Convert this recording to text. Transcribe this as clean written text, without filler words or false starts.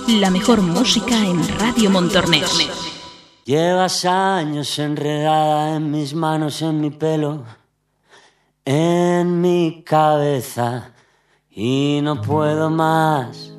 La mejor música en Radio Montornès. Llevas años enredada en mis manos, en mi pelo, en mi cabeza, y no puedo más.